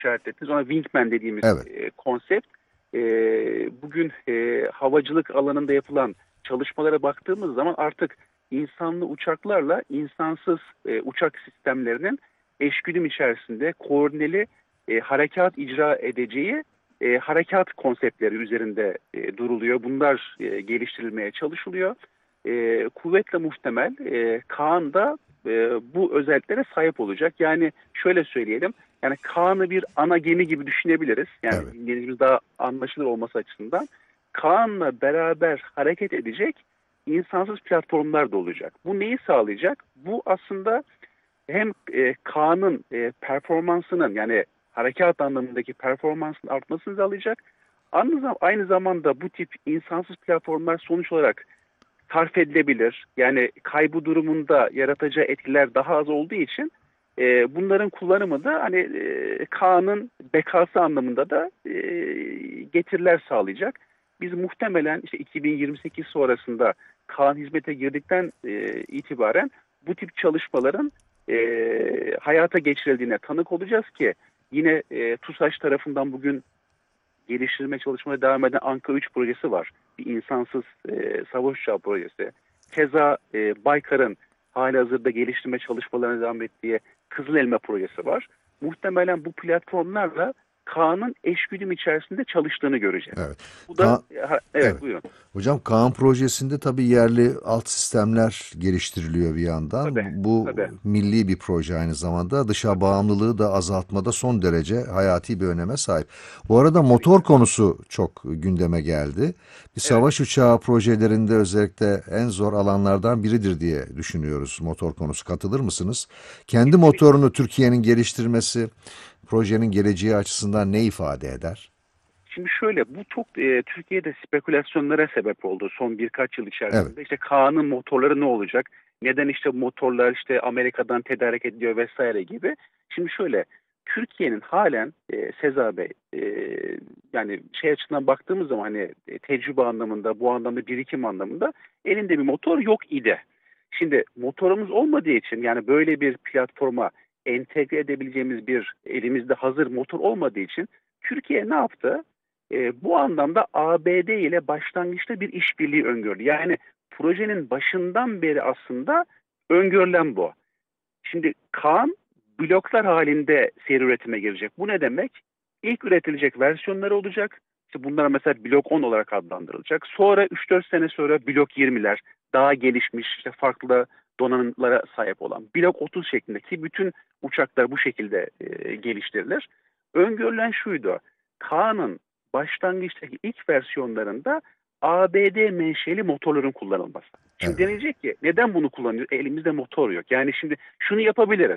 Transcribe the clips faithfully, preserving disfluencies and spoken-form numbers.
işaretlediniz. Ona Wingman dediğimiz Evet. e, konsept. E, bugün e, havacılık alanında yapılan çalışmalara baktığımız zaman artık insanlı uçaklarla insansız e, uçak sistemlerinin eşgüdüm içerisinde koordineli e, harekat icra edeceği e, harekat konseptleri üzerinde e, duruluyor. Bunlar e, geliştirilmeye çalışılıyor. E, kuvvetle muhtemel e, Kaan da e, bu özelliklere sahip olacak. Yani şöyle söyleyelim, yani Kaan'ı bir ana gemi gibi düşünebiliriz. Yani Evet. dinleyicimiz daha anlaşılır olması açısından. Kaan'la beraber hareket edecek insansız platformlar da olacak. Bu neyi sağlayacak? Bu aslında hem e, Kaan'ın e, performansının, yani harekat anlamındaki performansın artmasını sağlayacak. Aynı, aynı zamanda bu tip insansız platformlar sonuç olarak tarif edilebilir. Yani kaybı durumunda yaratacağı etkiler daha az olduğu için e, bunların kullanımı da hani e, Kaan'ın bekası anlamında da e, getiriler sağlayacak. Biz muhtemelen işte iki bin yirmi sekiz sonrasında Kaan hizmete girdikten e, itibaren bu tip çalışmaların e, hayata geçirildiğine tanık olacağız ki yine e, TUSAŞ tarafından bugün geliştirme çalışmaları devam eden Anka üç projesi var. Bir insansız e, savaş uçağı projesi. Keza e, Baykar'ın halihazırda geliştirme çalışmalarına devam ettiği Kızıl Elma projesi var. Muhtemelen bu platformlarla Kaan'ın eşgüdüm içerisinde çalıştığını göreceğiz. Evet. Bu da Ka ha, evet, evet. buyurun. Hocam Kaan projesinde tabii yerli alt sistemler geliştiriliyor bir yandan. Tabii, Bu tabii. milli bir proje aynı zamanda. Dışa bağımlılığı da azaltmada son derece hayati bir öneme sahip. Bu arada motor Kesinlikle. konusu çok gündeme geldi. Bir Evet. savaş uçağı projelerinde özellikle en zor alanlardan biridir diye düşünüyoruz motor konusu. Katılır mısınız? Kendi Kesinlikle. motorunu Türkiye'nin geliştirmesi projenin geleceği açısından ne ifade eder? Şimdi şöyle, bu çok e, Türkiye'de spekülasyonlara sebep oldu son birkaç yıl Evet. içerisinde. İşte Kaan'ın motorları ne olacak? Neden işte motorlar işte Amerika'dan tedarik ediliyor vesaire gibi. Şimdi şöyle, Türkiye'nin halen e, Seza Bey, e, yani şey açısından baktığımız zaman hani e, tecrübe anlamında, bu anlamda birikim anlamında elinde bir motor yok idi. Şimdi motorumuz olmadığı için, yani böyle bir platforma entegre edebileceğimiz bir elimizde hazır motor olmadığı için Türkiye ne yaptı? E, bu anlamda A B D ile başlangıçta bir işbirliği öngördü. Yani projenin başından beri aslında öngörülen bu. Şimdi Kaan bloklar halinde seri üretime girecek. Bu ne demek? İlk üretilecek versiyonları olacak. İşte bunlar mesela blok on olarak adlandırılacak. Sonra üç dört sene sonra blok yirmiler, daha gelişmiş, işte farklı donanımlara sahip olan blok otuz şeklindeki bütün uçaklar bu şekilde e, geliştirilir. Öngörülen şuydu: Kaan'ın başlangıçtaki ilk versiyonlarında A B D menşeli motorların kullanılması. Şimdi Evet. denilecek ki neden bunu kullanıyoruz? Elimizde motor yok. Yani şimdi şunu yapabiliriz.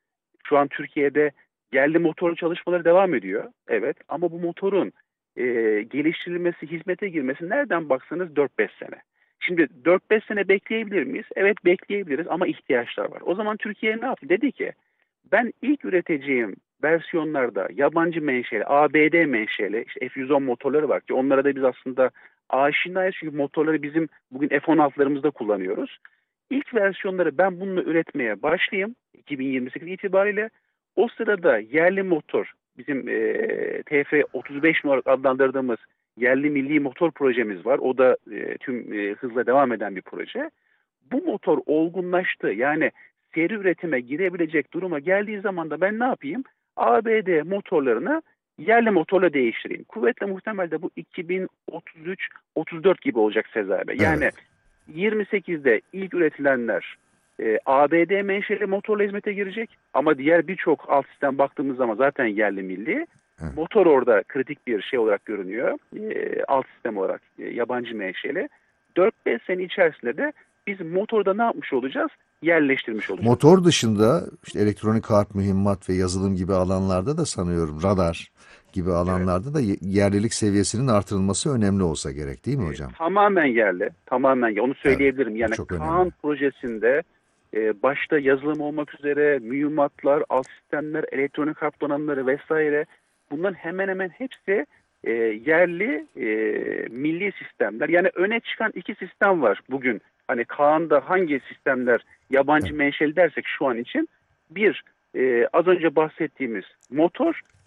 Şu an Türkiye'de yerli motor çalışmaları devam ediyor. Evet, ama bu motorun e, geliştirilmesi, hizmete girmesi nereden baksanız dört beş sene. Şimdi dört beş sene bekleyebilir miyiz? Evet, bekleyebiliriz ama ihtiyaçlar var. O zaman Türkiye ne yaptı? Dedi ki ben ilk üreteceğim versiyonlarda yabancı menşeli, A B D menşeli işte F yüz on motorları var ki onlara da biz aslında aşinayız, çünkü motorları bizim bugün F on altılarımızda kullanıyoruz. İlk versiyonları ben bununla üretmeye başlayayım iki bin yirmi sekiz itibariyle. O sırada yerli motor, bizim e, T F otuz beş olarak adlandırdığımız yerli milli motor projemiz var. O da e, tüm e, hızla devam eden bir proje. Bu motor olgunlaştı. Yani seri üretime girebilecek duruma geldiği zaman da ben ne yapayım? A B D motorlarını yerli motorla değiştireyim. Kuvvetle muhtemel de bu iki bin otuz üç otuz dört gibi olacak Sezai Bey. Yani Evet. yirmi sekizde ilk üretilenler e, A B D menşeli motorla hizmete girecek. Ama diğer birçok alt sistem baktığımız zaman zaten yerli milli. Evet. Motor orada kritik bir şey olarak görünüyor. E, alt sistem olarak e, yabancı menşeli. dört beş sene içerisinde de biz motorda ne yapmış olacağız? Yerleştirmiş olacağız. Motor dışında işte elektronik harp, mühimmat ve yazılım gibi alanlarda da sanıyorum radar gibi Evet. alanlarda da ye- yerlilik seviyesinin artırılması önemli olsa gerek değil mi E, hocam? tamamen yerli. Tamamen yerli. Onu Evet. söyleyebilirim. Bu Yani çok önemli. Kaan projesinde e, başta yazılım olmak üzere mühimmatlar, alt sistemler, elektronik harp donanımları vesaire, bunların hemen hemen hepsi e, yerli e, milli sistemler. Yani öne çıkan iki sistem var bugün. Hani Kaan'da hangi sistemler yabancı Evet. menşeli dersek şu an için bir, e, az önce bahsettiğimiz motor,